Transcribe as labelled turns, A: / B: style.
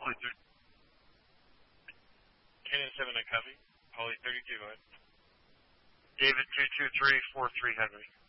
A: Cannon 7, I copy. Poly 32, go ahead. David 22343 Heavy.